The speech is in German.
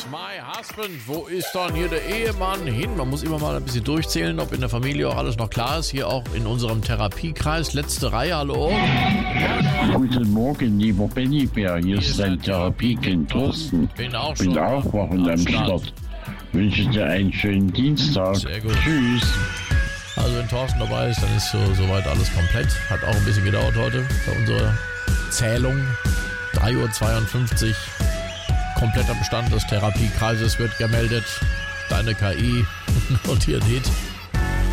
my husband? Wo ist dann hier der Ehemann hin? Man muss immer mal ein bisschen durchzählen, ob in der Familie auch alles noch klar ist. Hier auch in unserem Therapiekreis. Letzte Reihe, hallo. Guten Morgen, lieber Bennybär. Hier ist dein Therapiekind Thorsten. Bin auch wach und am Start. Wünsche dir einen schönen Dienstag. Sehr gut. Tschüss. Also wenn Thorsten dabei ist, dann ist soweit alles komplett. Hat auch ein bisschen gedauert heute bei unserer Zählung. 3:52 Uhr. Kompletter Bestand des Therapiekreises wird gemeldet. Deine KI notiert Hit.